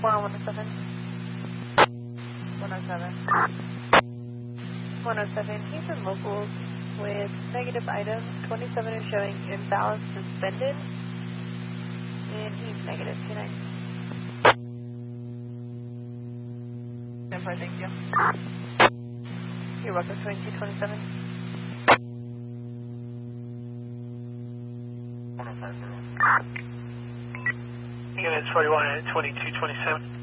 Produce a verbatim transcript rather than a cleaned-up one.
one oh seven. one oh seven. one oh seven, he's in locals with negative items. twenty-seven is showing imbalance suspended. And he's negative two nine. Thank you. You're welcome, twenty-two twenty-seven. Units forty-one and twenty-two twenty-seven.